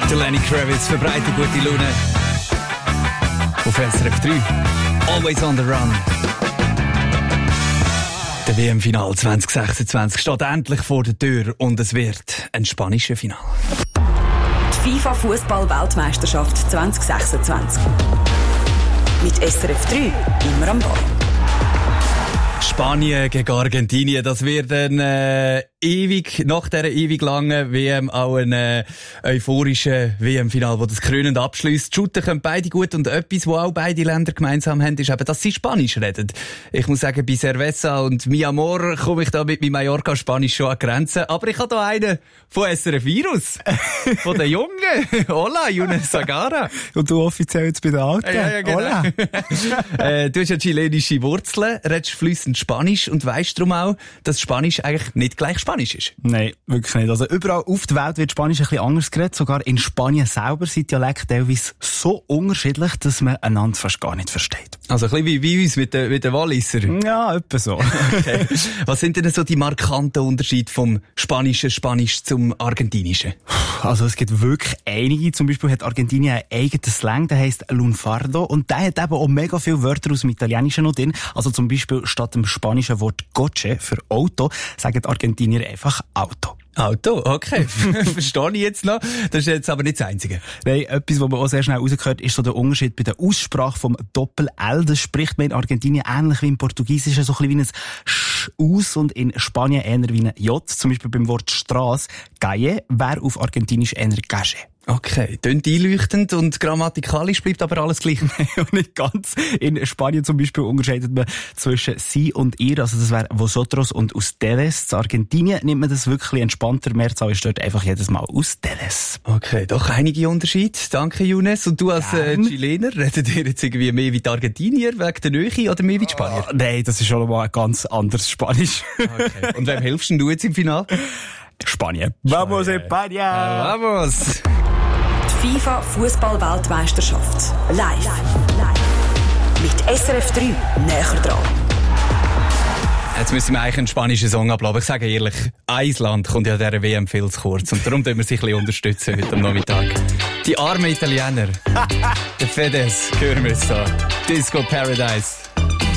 Der Lenny Kravitz verbreitet gute Laune. Auf SRF 3. Always on the run. Der WM-Final 2026 steht endlich vor der Tür und es wird ein spanisches Final. Die FIFA-Fußball-Weltmeisterschaft 2026. Mit SRF 3 immer am Ball. Spanien gegen Argentinien, das wird dann nach dieser ewig langen WM auch ein euphorisches WM-Final, das das krönend abschliesst. Die Shooter können beide gut und etwas, was auch beide Länder gemeinsam haben, ist eben, dass sie Spanisch reden. Ich muss sagen, bei Cerveza und Mi Amor komme ich da mit meinem Mallorca-Spanisch schon an Grenzen. Aber ich habe da einen von SRF Virus, von den Jungen. Hola, Younes Sagara. Und du offiziell jetzt bei den Alten. Ja, genau. Hola. Du hast ja chilenische Wurzeln, redest fließend Spanisch und weisst darum auch, dass Spanisch eigentlich nicht gleich Spanisch ist. Nein, wirklich nicht. Also überall auf der Welt wird Spanisch ein bisschen anders geredet. Sogar in Spanien selber sind Dialekte teilweise so unterschiedlich, dass man einander fast gar nicht versteht. Also ein bisschen wie uns mit den Walliser. Ja, etwa so. Okay. Was sind denn so die markanten Unterschiede vom spanischen Spanisch zum argentinischen? Also es gibt wirklich einige. Zum Beispiel hat Argentinien einen eigenen Slang, der heisst Lunfardo. Und der hat eben auch mega viele Wörter aus dem Italienischen noch drin. Also zum Beispiel statt dem spanischen Wort Coche für Auto, sagen die Argentinier einfach Auto. Auto, okay. Verstehe ich jetzt noch. Das ist jetzt aber nicht das Einzige. Nein, etwas, was man auch sehr schnell rausgehört, ist so der Unterschied bei der Aussprache vom Doppel-L. Das spricht man in Argentinien ähnlich wie im Portugiesischen, so ein bisschen wie ein Sch aus und in Spanien eher wie ein J. Zum Beispiel beim Wort Strasse, Calle, wäre auf Argentinisch eher Calle. Okay, tönt einleuchtend und grammatikalisch bleibt aber alles gleich. Und nicht ganz. In Spanien zum Beispiel unterscheidet man zwischen sie und ihr, also das wäre vosotros und ustedes. In Argentinien nimmt man das wirklich entspannter. Mehrzahl ist dort einfach jedes Mal ustedes. Okay, doch einige Unterschiede. Danke, Younes. Und du als Chilener, redet ihr jetzt irgendwie mehr wie die Argentinier wegen der Nähe oder mehr wie die Spanier? Nein, das ist schon mal ein ganz anderes Spanisch. Okay. Und wem hilfst du jetzt im Finale? Spanien. Vamos, España! Vamos! Die FIFA-Fußball-Weltmeisterschaft. Live. Mit SRF 3 näher dran. Jetzt müssen wir eigentlich einen spanischen Song abladen. Aber ich sage ehrlich, ein Land kommt ja dieser WM viel zu kurz. Und darum tun wir sich ein bisschen unterstützen heute am Nachmittag. Die armen Italiener. Der Fedez, hören wir es so. Disco Paradise.